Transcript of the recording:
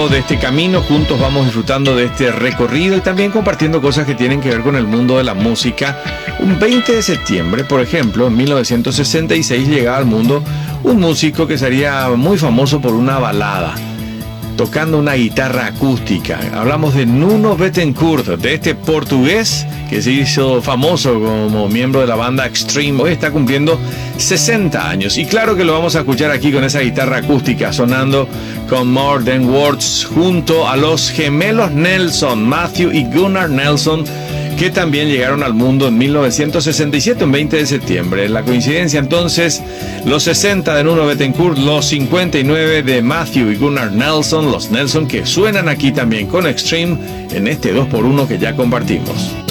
largo de este camino, juntos vamos disfrutando de este recorrido y también compartiendo cosas que tienen que ver con el mundo de la música. Un 20 de septiembre, por ejemplo, en 1966 llegaba al mundo un músico que sería muy famoso por una balada, tocando una guitarra acústica. Hablamos de Nuno Bettencourt, de este portugués que se hizo famoso como miembro de la banda Extreme. Hoy está cumpliendo 60 años y claro que lo vamos a escuchar aquí con esa guitarra acústica sonando con More Than Words junto a los gemelos Nelson, Matthew y Gunnar Nelson, que también llegaron al mundo en 1967, un 20 de septiembre. La coincidencia entonces, los 60 de Nuno Bettencourt, los 59 de Matthew y Gunnar Nelson, los Nelson que suenan aquí también con Extreme en este 2x1 que ya compartimos.